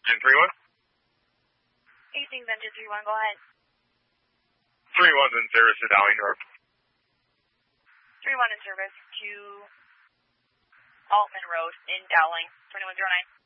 Engine 3-1? Hastings Engine 3-1, go ahead. 3-1's in service to Dowling North. 3-1 in service to Altman Road in Dowling, 2109.